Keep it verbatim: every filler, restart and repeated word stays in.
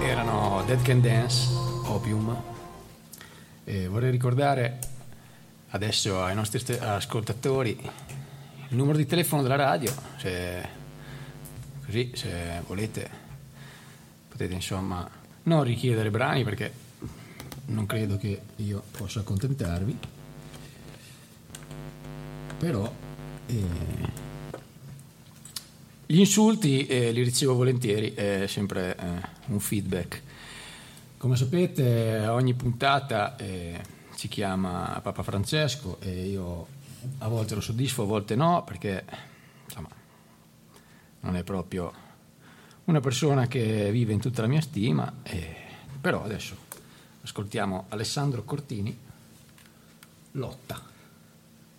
erano Dead Can Dance, Opium. E vorrei ricordare adesso ai nostri st- ascoltatori il numero di telefono della radio, se, così se volete potete insomma non richiedere brani, perché non credo che io possa accontentarvi, però eh, gli insulti eh, li ricevo volentieri, è sempre eh, un feedback. Come sapete, ogni puntata eh, si chiama Papa Francesco e io a volte lo soddisfo, a volte no, perché insomma non è proprio una persona che vive in tutta la mia stima. Eh, però adesso ascoltiamo Alessandro Cortini, Lotta.